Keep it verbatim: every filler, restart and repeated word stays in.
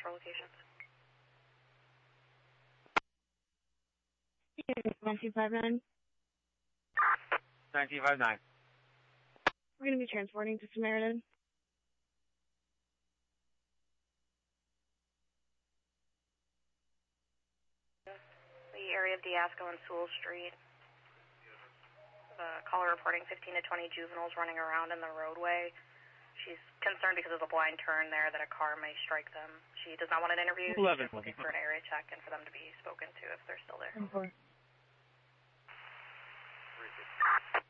four locations. nine two five nine. nine two five nine. We're going to be transporting to Samaritan. The area of Diasco and Sewell Street. The caller reporting fifteen to twenty juveniles running around in the roadway. She's concerned because of the blind turn there that a car may strike them. She does not want an interview. She's just looking for an area check and for them to be spoken to if they're still there. ten four.